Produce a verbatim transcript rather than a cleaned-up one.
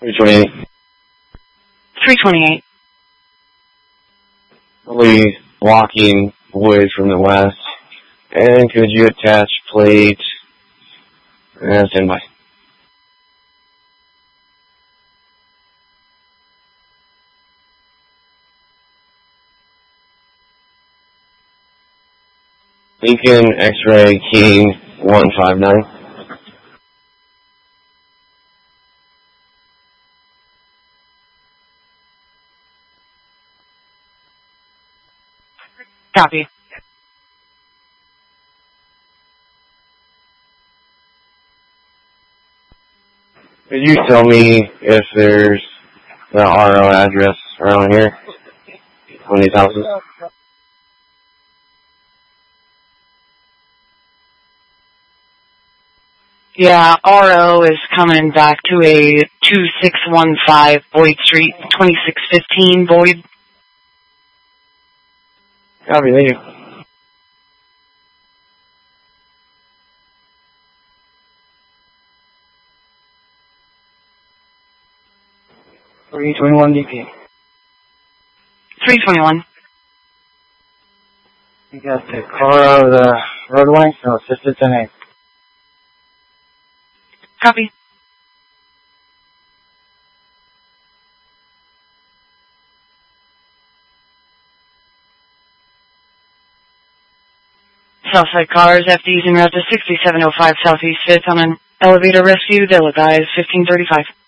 three twenty-eight. three twenty-eight. Probably walking away from the west. And could you attach plate? And stand by. Lincoln X-ray King one five nine. Copy. Could you tell me if there's the R O address around here on these houses? Yeah, R O is coming back to a two six one five Boyd Street, twenty-six fifteen Boyd. Copy, thank you. three twenty-one D P. three twenty-one. You got the car out of the roadway, so assistance in aid. Copy. Southside cars, F Ds en route to sixty-seven oh five Southeast fifth on an elevator rescue, Dilla guys, fifteen thirty-five.